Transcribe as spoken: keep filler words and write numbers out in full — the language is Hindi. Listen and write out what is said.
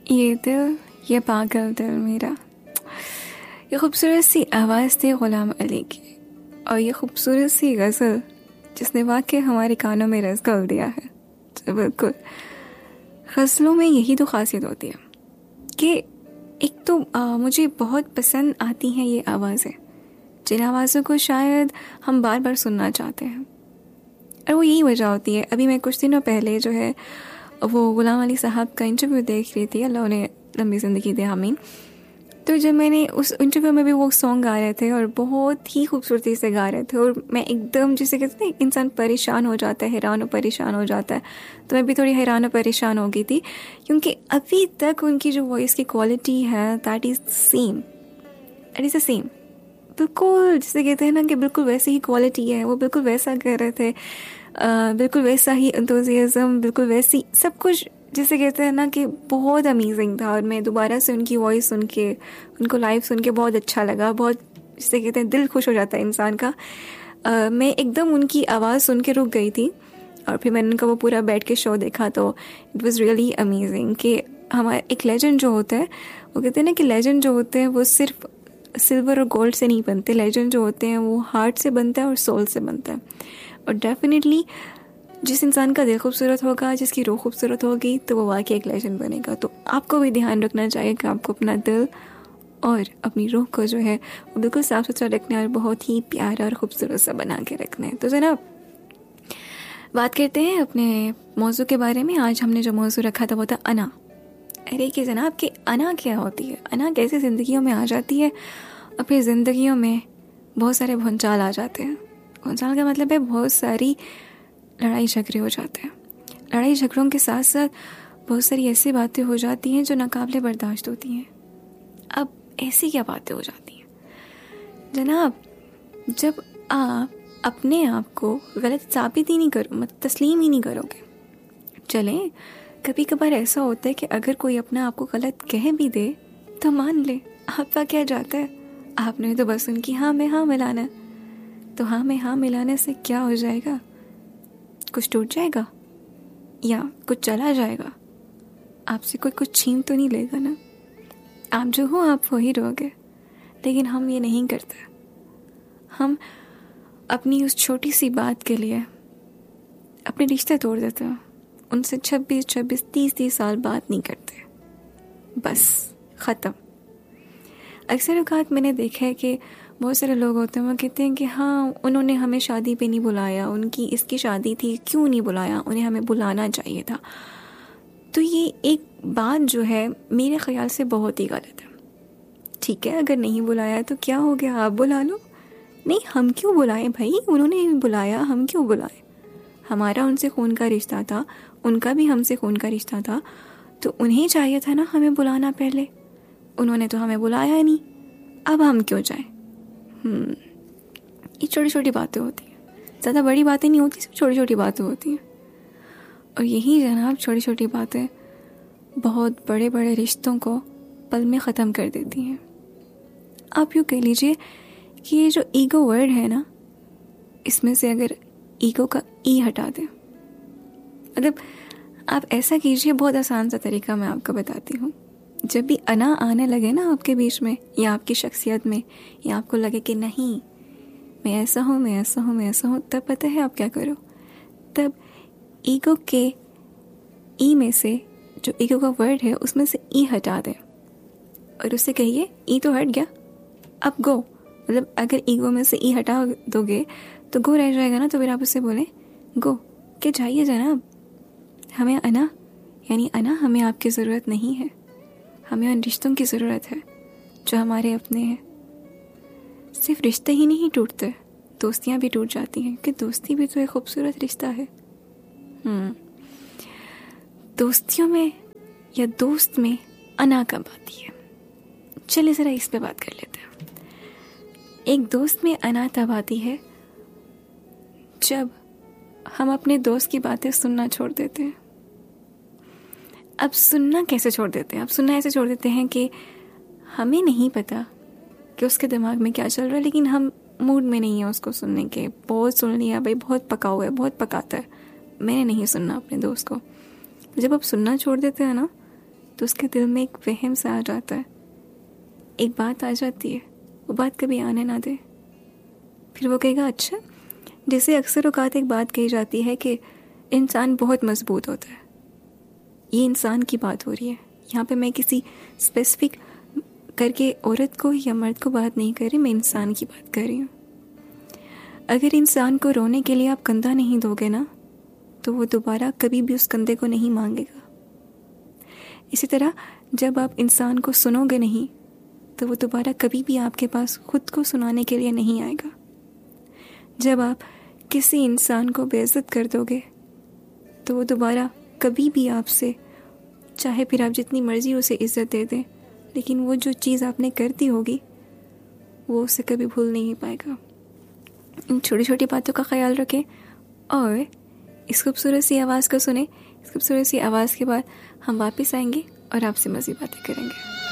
ये दिल ये पागल दिल मेरा, ये खूबसूरत सी आवाज़ थी ग़ुलाम अली की, और ये खूबसूरत सी गज़ल जिसने वाकई हमारे कानों में रस घोल दिया है। तो बिल्कुल गज़लों में यही तो ख़ासियत होती है कि एक तो आ, मुझे बहुत पसंद आती हैं ये आवाज़ें, जिन आवाज़ों को शायद हम बार बार सुनना चाहते हैं, और वो यही वजह होती है। अभी मैं कुछ दिनों पहले जो है वो ग़ुलाम अली साहब का इंटरव्यू देख रही थी, अल्लाह उन्हें लंबी ज़िंदगी दे आमीन। तो जब मैंने उस इंटरव्यू में भी वो सॉन्ग गा रहे थे और बहुत ही खूबसूरती से गा रहे थे, और मैं एकदम जिसे कहते हैं इंसान परेशान हो जाता है, हैरान और परेशान हो जाता है, तो मैं भी थोड़ी हैरान और परेशान हो गई थी, क्योंकि अभी तक उनकी जो वॉइस की क्वालिटी है that is same, that is the same, बिल्कुल जिसे कहते हैं ना कि बिल्कुल वैसी ही क्वालिटी है। वो बिल्कुल वैसा कर रहे थे, आ, बिल्कुल वैसा ही एंथुसियाज्म, बिल्कुल वैसी सब कुछ, जिसे कहते हैं ना कि बहुत अमेजिंग था। और मैं दोबारा से उनकी वॉइस सुन के, उनको लाइव सुन के बहुत अच्छा लगा, बहुत जिसे कहते हैं दिल खुश हो जाता है इंसान का। आ, मैं एकदम उनकी आवाज़ सुन के रुक गई थी, और फिर मैंने उनका वो पूरा बैठ के शो देखा, तो इट वाज रियली अमेजिंग कि हमारा एक लेजेंड जो होता है, वो कहते हैं ना कि लेजेंड जो होते हैं वो सिर्फ सिल्वर और गोल्ड से नहीं बनते, लेजेंड जो होते हैं वो हार्ट से बनता है और सोल से बनता है। और डेफिनेटली जिस इंसान का दिल खूबसूरत होगा, जिसकी रूह खूबसूरत होगी, तो वो वाकई एक लेजेंड बनेगा। तो आपको भी ध्यान रखना चाहिए कि आपको अपना दिल और अपनी रूह को जो है वो बिल्कुल साफ़ सुथरा रखना है और बहुत ही प्यारा और ख़ूबसूरत सा बना के रखना है। तो जनाब बात करते हैं अपने मौजू के बारे में। आज हमने जो मौजू रखा था वो था अना। अरे कि जनाब कि अना क्या होती है, अना कैसे ज़िंदगियों में आ जाती है, और फिर ज़िंदगियों में बहुत सारे भूचाल आ जाते हैं। भूचाल का मतलब है बहुत सारी लड़ाई झगड़े हो जाते हैं। लड़ाई झगड़ों के साथ साथ बहुत सारी ऐसी बातें हो जाती हैं जो नाकाबिले बर्दाश्त होती हैं। अब ऐसी क्या बातें हो जाती हैं जनाब, जब आप अपने आप को गलत साबित ही नहीं करो, मतलब तस्लीम ही नहीं करोगे। चलें, कभी कभार ऐसा होता है कि अगर कोई अपना आपको गलत कह भी दे तो मान ले, आपका क्या जाता है, आपने तो बस उनकी हाँ में हाँ मिलाना है। तो हाँ में हाँ मिलाने से क्या हो जाएगा, कुछ टूट जाएगा या कुछ चला जाएगा, आपसे कोई कुछ छीन तो नहीं लेगा ना। आप जो हो आप वही रहोगे। लेकिन हम ये नहीं करते, हम अपनी उस छोटी सी बात के लिए अपने रिश्ते तोड़ देते हैं, उनसे छब्बीस छब्बीस तीस तीस साल बात नहीं करते, बस ख़त्म। अक्सर औक़ात मैंने देखा है कि बहुत सारे लोग होते हैं वो कहते हैं कि हाँ उन्होंने हमें शादी पे नहीं बुलाया, उनकी इसकी शादी थी, क्यों नहीं बुलाया, उन्हें हमें बुलाना चाहिए था। तो ये एक बात जो है मेरे ख़्याल से बहुत ही गलत है। ठीक है, अगर नहीं बुलाया तो क्या हो गया, आप बुला लो। नहीं, हम क्यों बुलाएं भाई, उन्होंने बुलाया, हम क्यों बुलाएं। हमारा उनसे खून का रिश्ता था, उनका भी हमसे खून का रिश्ता था, तो उन्हें चाहिए था ना हमें बुलाना पहले। उन्होंने तो हमें बुलाया नहीं, अब हम क्यों जाएं। हम्म ये छोटी छोटी बातें होती हैं, ज़्यादा बड़ी बातें नहीं होती, सिर्फ छोटी छोटी बातें होती हैं। और यही जनाब छोटी छोटी बातें बहुत बड़े बड़े रिश्तों को पल में ख़त्म कर देती हैं। आप यूँ कह लीजिए कि ये जो ईगो वर्ड है ना, इसमें से अगर ईगो का ई हटा दें, मतलब आप ऐसा कीजिए, बहुत आसान सा तरीका मैं आपको बताती हूँ। जब भी अना आने लगे ना आपके बीच में या आपकी शख्सियत में, या आपको लगे कि नहीं मैं ऐसा हूँ मैं ऐसा हूँ मैं ऐसा हूँ, तब पता है आप क्या करो, तब ईगो के ई में से, जो ईगो का वर्ड है उसमें से ई हटा दें और उससे कहिए ई तो हट गया, अब गो। मतलब अगर ईगो में से ई हटा दोगे तो गो रह जाएगा ना, तो फिर आप उससे बोलें गो के जाइए जनाब, हमें अना यानी अना हमें आपकी ज़रूरत नहीं है, हमें उन रिश्तों की ज़रूरत है जो हमारे अपने हैं। सिर्फ रिश्ते ही नहीं टूटते, दोस्तियाँ भी टूट जाती हैं, कि दोस्ती भी तो एक खूबसूरत रिश्ता है। हम्म दोस्तियों में या दोस्त में अना कब आती है, चलिए ज़रा इस पे बात कर लेते हैं। एक दोस्त में अना तब आती है जब हम अपने दोस्त की बातें सुनना छोड़ देते हैं। अब सुनना कैसे छोड़ देते हैं, अब सुनना ऐसे छोड़ देते हैं कि हमें नहीं पता कि उसके दिमाग में क्या चल रहा है, लेकिन हम मूड में नहीं है उसको सुनने के। बहुत सुन लिया भाई, बहुत पका हुआ है, बहुत पकाता है, मैंने नहीं सुनना अपने दोस्त को। जब आप सुनना छोड़ देते हैं ना, तो उसके दिल में एक वहम सा आ जाता है, एक बात आ जाती है, वो बात कभी आने ना दे। फिर वो कहेगा अच्छा, जैसे अक्सर औकात एक बात कही जाती है कि इंसान बहुत मजबूत होता है, ये इंसान की बात हो रही है। यहाँ पे मैं किसी स्पेसिफिक करके औरत को या मर्द को बात नहीं कर रही, मैं इंसान की बात कर रही हूँ। अगर इंसान को रोने के लिए आप कंधा नहीं दोगे ना, तो वो दोबारा कभी भी उस कंधे को नहीं मांगेगा। इसी तरह जब आप इंसान को सुनोगे नहीं, तो वो दोबारा कभी भी आपके पास खुद को सुनाने के लिए नहीं आएगा। जब आप किसी इंसान को बेइज्जत कर दोगे, तो वो दोबारा कभी भी आपसे, चाहे फिर आप जितनी मर्जी उसे इज्जत दे दें, लेकिन वो जो चीज़ आपने कर दी होगी वो उसे कभी भूल नहीं पाएगा। इन छोटी छोटी बातों का ख्याल रखें और इस खूबसूरत सी आवाज़ को सुने। इस खूबसूरत सी आवाज़ के बाद हम वापस आएंगे और आपसे मज़ीद बातें करेंगे।